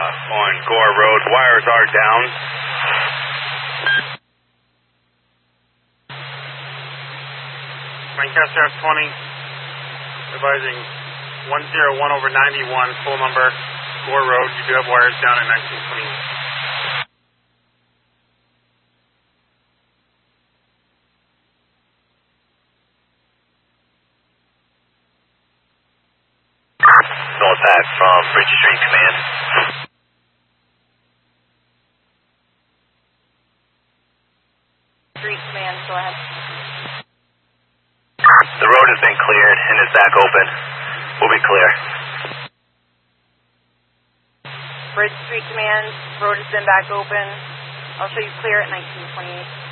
on Gore Road. Wires are down. Lancaster F20, advising 101/91, full number, Gore Road. You do have wires down at 1920. North back from Bridge Street Command. Street Command, go ahead. The road has been cleared and is back open. We'll be clear. Bridge Street Command, road has been back open. I'll show you clear at 1928.